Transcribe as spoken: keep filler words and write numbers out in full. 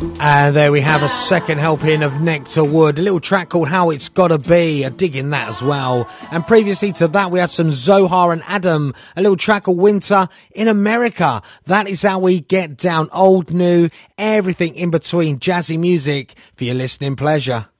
And there we have a second helping of Nectar Wood, a little track called How It's Gotta Be, a dig in that as well. And previously to that we had some Zohar and Adam, a little track called Winter in America. That is how we get down, old, new, everything in between, jazzy music for your listening pleasure.